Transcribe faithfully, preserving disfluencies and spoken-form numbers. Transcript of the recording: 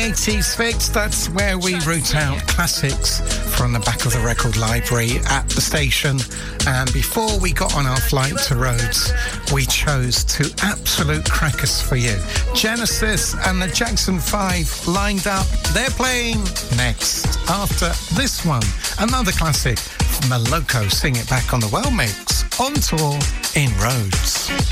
eighties fix. That's where we root out classics from the back of the record library at the station. And before we got on our flight to Rhodes, we chose two absolute crackers for you. Genesis and the Jackson five lined up. They're playing next. After this one, another classic, Maloko Sing It Back on the Well Mix, on tour in Rhodes.